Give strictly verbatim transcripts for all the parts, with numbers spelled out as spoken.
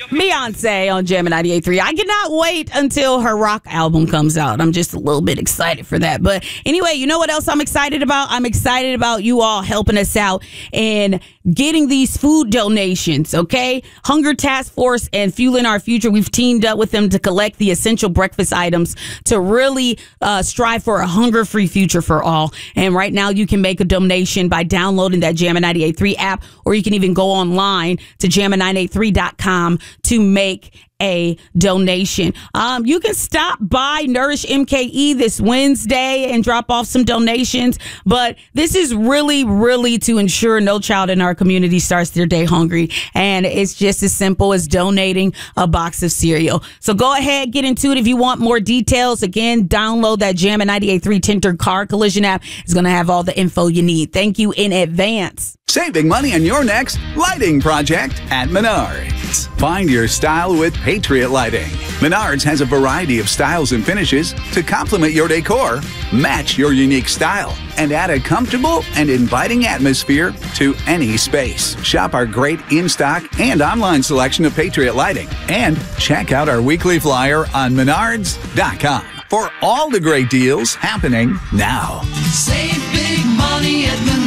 Beyonce on Jam ninety-eight point three. I cannot wait until her rock album comes out. I'm just a little bit excited for that. But anyway, you know what else I'm excited about? I'm excited about you all helping us out and getting these food donations, okay? Hunger Task Force and Fueling Our Future, we've teamed up with them to collect the essential breakfast items to really uh, strive for a hunger-free future for all. And right now you can make a donation by downloading that Jam ninety-eight point three app, or you can even go online to jam nine eight three dot com to make a donation. Um, you can stop by Nourish M K E this Wednesday and drop off some donations, but this is really, really to ensure no child in our community starts their day hungry. And it's just as simple as donating a box of cereal. So go ahead, get into it. If you want more details, again, download that Jam ninety-eight point three Tinter Car Collision app. It's going to have all the info you need. Thank you in advance. Saving money on your next lighting project at Menards. Find your style with Patriot Lighting. Menards has a variety of styles and finishes to complement your decor, match your unique style, and add a comfortable and inviting atmosphere to any space. Shop our great in-stock and online selection of Patriot Lighting. And check out our weekly flyer on menards dot com for all the great deals happening now. Save big money at Menards.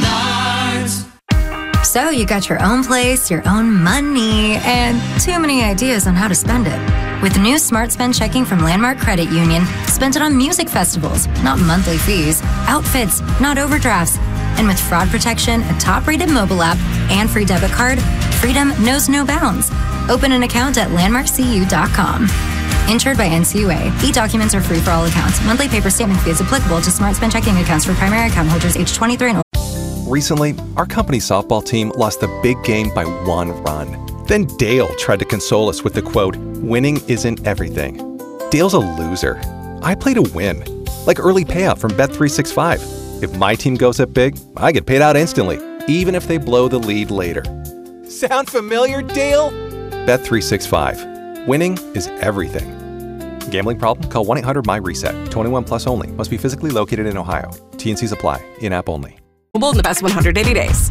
So you got your own place, your own money, and too many ideas on how to spend it. With new Smart Spend checking from Landmark Credit Union, spend it on music festivals, not monthly fees, outfits, not overdrafts. And with fraud protection, a top-rated mobile app, and free debit card, freedom knows no bounds. Open an account at landmark c u dot com. Insured by N C U A. E-documents are free for all accounts. Monthly paper statement fee is applicable to Smart Spend checking accounts for primary account holders age twenty-three and older. Recently, our company softball team lost the big game by one run. Then Dale tried to console us with the quote, "Winning isn't everything." Dale's a loser. I play to win. Like early payout from Bet three sixty-five. If my team goes up big, I get paid out instantly, even if they blow the lead later. Sound familiar, Dale? Bet three sixty-five. Winning is everything. Gambling problem? Call one eight hundred M Y reset. twenty-one plus only. Must be physically located in Ohio. T N Cs apply. In-app only. In the best one hundred eighty days.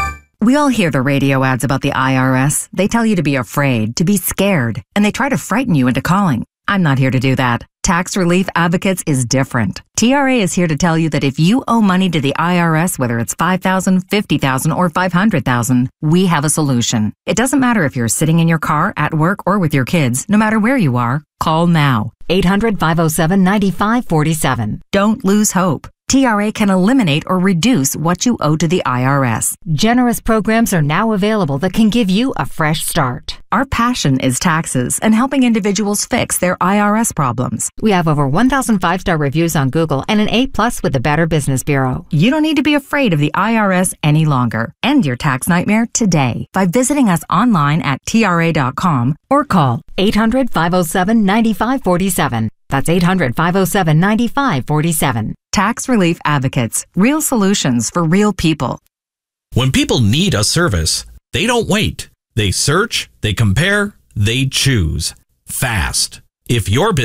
We all hear the radio ads about the I R S. They tell you to be afraid, to be scared, and they try to frighten you into calling. I'm not here to do that. Tax Relief Advocates is different. T R A is here to tell you that if you owe money to the I R S, whether it's five thousand dollars, fifty thousand dollars, or five hundred thousand dollars, we have a solution. It doesn't matter if you're sitting in your car, at work, or with your kids. No matter where you are, call now. eight hundred, five oh seven, nine five four seven. Don't lose hope. T R A can eliminate or reduce what you owe to the I R S. Generous programs are now available that can give you a fresh start. Our passion is taxes and helping individuals fix their I R S problems. We have over one thousand five-star reviews on Google and an A plus with the Better Business Bureau. You don't need to be afraid of the I R S any longer. End your tax nightmare today by visiting us online at T R A dot com or call eight hundred, five oh seven, nine five four seven. That's eight hundred, five oh seven, nine five four seven. Tax Relief Advocates. Real solutions for real people. When people need a service, they don't wait. They search, they compare, they choose. Fast. If your business